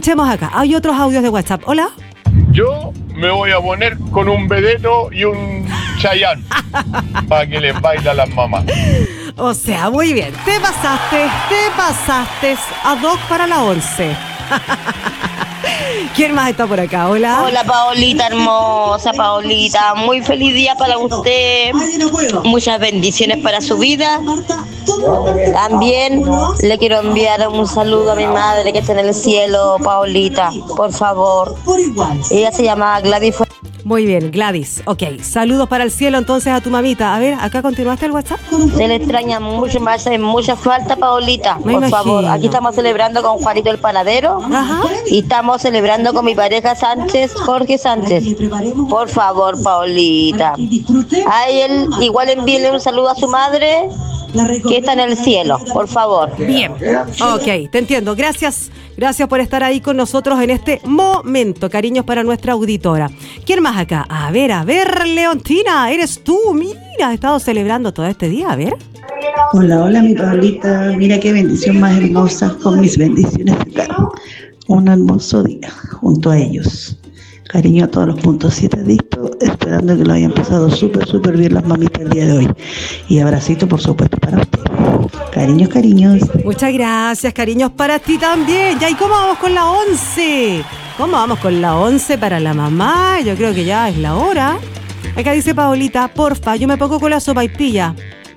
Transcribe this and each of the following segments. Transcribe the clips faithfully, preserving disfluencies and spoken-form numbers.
Escuchemos acá. Hay otros audios de WhatsApp. Hola. Yo me voy a poner con un vedeno y un Chayanne para que les baila a las mamás. O sea, muy bien. Te pasaste, te pasaste a dos para la once. ¿Quién más está por acá? Hola. Hola, Paolita hermosa, Paolita. Muy feliz día para usted. Muchas bendiciones para su vida. También le quiero enviar un saludo a mi madre que está en el cielo, Paolita, por favor. Ella se llama Gladys. Muy bien, Gladys. Ok, saludos para el cielo entonces a tu mamita. A ver, acá continuaste el WhatsApp. Se le extraña mucho, me hace mucha falta, Paolita. Me por imagino. favor, aquí estamos celebrando con Juanito el Panadero. Ajá. Y estamos celebrando con mi pareja Sánchez, Jorge Sánchez. Por favor, Paolita. A él igual envíele un saludo a su madre, que está en el cielo, por favor. Bien, ok, te entiendo. Gracias, gracias por estar ahí con nosotros en este momento. Cariños para nuestra auditora. ¿Quién más acá? A ver, a ver, Leontina, eres tú. Mira, has estado celebrando todo este día, a ver. Hola, hola, mi Paolita. Mira qué bendición más hermosa con mis bendiciones acá. Un hermoso día junto a ellos. Cariño a todos los puntos siete discos, esperando que lo hayan pasado súper, súper bien las mamitas el día de hoy. Y abracito, por supuesto, para usted. Cariños, cariños. Muchas gracias, cariños para ti también. Ya, ¿y cómo vamos con la once? ¿Cómo vamos con la once para la mamá? Yo creo que ya es la hora. Acá dice Paolita, porfa, yo me pongo con la sopaipilla.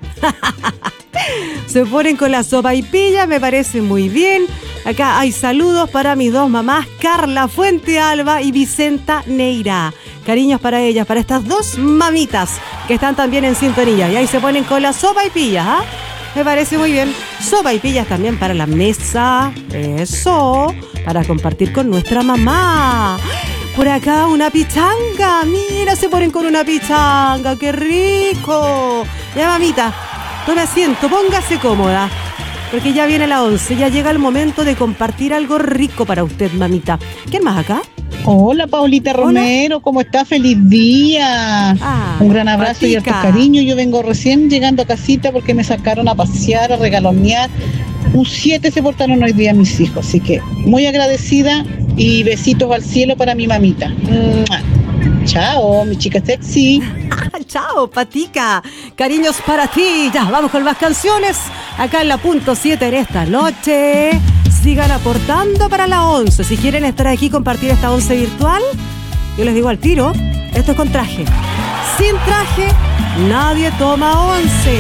Se ponen con la sopaipilla, me parece muy bien. Acá hay saludos para mis dos mamás, Carla Fuente Alba y Vicenta Neira. Cariños para ellas, para estas dos mamitas que están también en sintonía. Y ahí se ponen con la sopaipilla, ¿ah? Me parece muy bien. Sopaipillas también para la mesa. Eso, para compartir con nuestra mamá. Por acá una pichanga. Mira, se ponen con una pichanga. ¡Qué rico! Ya, mamita, tome asiento, póngase cómoda. Porque ya viene la once, ya llega el momento de compartir algo rico para usted, mamita. ¿Quién más acá? Hola, Paolita Romero, Hola. ¿Cómo está? ¡Feliz día! Ah, un gran abrazo patica. Y harto cariño. Yo vengo recién llegando a casita porque me sacaron a pasear, a regalonear. Un siete se portaron hoy día mis hijos, así que muy agradecida y besitos al cielo para mi mamita. ¡Mua! Chao, mi chica sexy. Chao, patica. Cariños para ti. Ya, vamos con más canciones. Acá en la punto siete en esta noche. Sigan aportando para la once. Si quieren estar aquí y compartir esta once virtual, yo les digo al tiro, esto es con traje. Sin traje, nadie toma once.